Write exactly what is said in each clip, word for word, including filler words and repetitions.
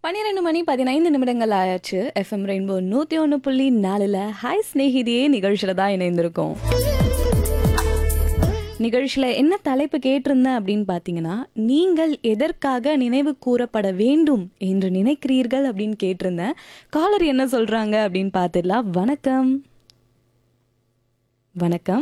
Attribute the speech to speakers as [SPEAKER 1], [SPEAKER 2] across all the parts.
[SPEAKER 1] பன்னிரண்டு மணி பதினைந்து நிமிடங்கள் ஆயாச்சு. எஃப்எம் ரெயின்போ நூற்றி ஒன்று புள்ளி நாலில் ஹாய் ஸ்நேகிதியே நிகழ்ச்சியில் தான் இணைந்திருக்கோம். நிகழ்ச்சியில் என்ன தலைப்பு கேட்டிருந்தேன் அப்படின்னு பார்த்தீங்கன்னா, நீங்கள் எதற்காக நினைவு கூறப்பட வேண்டும் என்று நினைக்கிறீர்கள் அப்படின்னு கேட்டிருந்தேன். காலர் என்ன சொல்கிறாங்க அப்படின்னு பார்த்துடலாம். வணக்கம். வணக்கம்.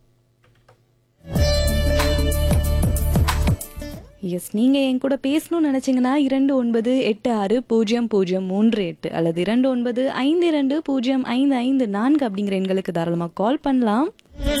[SPEAKER 1] எஸ், நீங்கள் என் கூட பேசணும்னு நினச்சிங்கன்னா இரண்டு ஒன்பது எட்டு ஆறு பூஜ்ஜியம் பூஜ்ஜியம் மூன்று எட்டு அல்லது இரண்டு ஒன்பது ஐந்து இரண்டு பூஜ்ஜியம் ஐந்து ஐந்து நான்கு அப்படிங்கிற எண்களுக்கு தாராளமாக கால் பண்ணலாம்.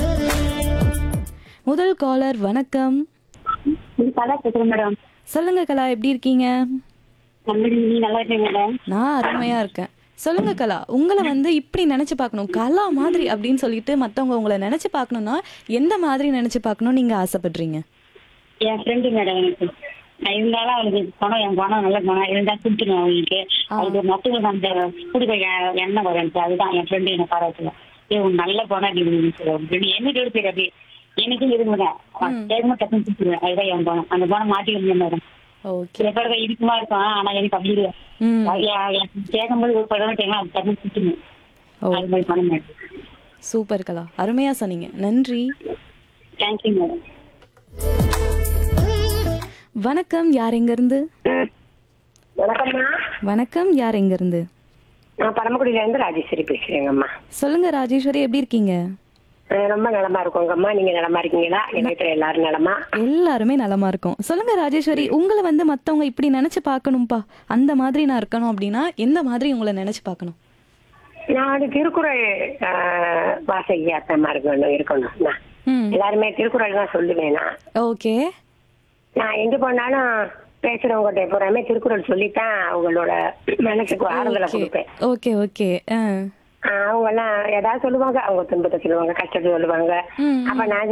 [SPEAKER 1] முதல் காலர் வணக்கம்.
[SPEAKER 2] மேடம்
[SPEAKER 1] சொல்லுங்க கலா, எப்படி இருக்கீங்க?
[SPEAKER 2] நல்லா இருக்கேன் மேடம்.
[SPEAKER 1] நான் அருமையா இருக்கேன். சொல்லுங்க கலா, உங்களை வந்து இப்படி நினைச்சு பார்க்கணும், கலா மாதிரி அப்படின்னு சொல்லிட்டு மற்றவங்க உங்களை நினைச்சு பார்க்கணும்னா எந்த மாதிரி நினைச்சு பார்க்கணும் நீங்க ஆசைப்படுறீங்க?
[SPEAKER 2] என் ஃப்ரெண்டு மேடம், எனக்கு நான் இருந்தாலும் அவளுக்கு பணம், என் பணம் நல்ல பணம் இருந்தா கொடுத்துருவேன் அவங்களுக்கு. அவளுக்கு மற்றவங்க அந்த குடுக்க எண்ணெய் வரும், அதுதான் என் ஃப்ரெண்டு என்ன பாராட்டுவேன். ஏ உன் நல்ல பணம் அப்படின்னு என்ன எடுத்துரு அப்படி எனக்கும் இருந்தேன் டக்குன்னு கொடுத்துருவேன். அதுதான் என் பணம். அந்த பணம் மாட்டி இருந்தேன் மேடம். சில பேர் இருக்குமா இருக்கும், ஆனா எனக்கு அப்படி இல்லை. கேட்கும்போது ஒரு படம் கேட்கலாம், அது டக்குன்னு கொடுத்துருவேன். அது மாதிரி பணம் மேடம்.
[SPEAKER 1] சூப்பர் கலா, அருமையா சொன்னீங்க, நன்றி.
[SPEAKER 2] Thank you madam.
[SPEAKER 1] வணக்கம், யார் எங்க இருந்து?
[SPEAKER 2] வணக்கம்மா.
[SPEAKER 1] வணக்கம், யார் எங்க இருந்து?
[SPEAKER 2] நான் பரமக்குடியில இருந்து ராஜேஸ்வரி பேசுறேங்கம்மா.
[SPEAKER 1] சொல்லுங்க ராஜேஸ்வரி, எப்படி இருக்கீங்க?
[SPEAKER 2] ரொம்ப நலமா இருக்கோங்கம்மா. நீங்க நலமா இருக்கீங்களா? நினைக்கிற எல்லாரும் நலமா?
[SPEAKER 1] எல்லாருமே நலமா இருக்கும். சொல்லுங்க ராஜேஸ்வரி, உங்களை வந்து மத்தவங்க இப்படி நினைச்சு பார்க்கணும்பா, அந்த மாதிரி நான் இருக்கணும் அப்படின்னா எந்த மாதிரி உங்களை நினைச்சு பார்க்கணும்?
[SPEAKER 2] நான் திருக்குறள் வாசகி அத்தமா இருக்கணும் இருக்கணும் எல்லாருமே திருக்குறள் தான் சொல்லுவேன். நான்
[SPEAKER 1] ஓகே.
[SPEAKER 2] நான் எங்க போனாலும் பேசுறவங்க பூராமே திருக்குறள் சொல்லித்தான் அவங்களோட மனசுக்கு ஆறுதலை கொடுப்பேன்.
[SPEAKER 1] Okay okay.
[SPEAKER 2] அவங்க எல்லாம் ஏதாவது சொல்லுவாங்க, அவங்க துன்பத்தை சொல்லுவாங்க, கஷ்டத்தை சொல்லுவாங்க. அப்ப நான்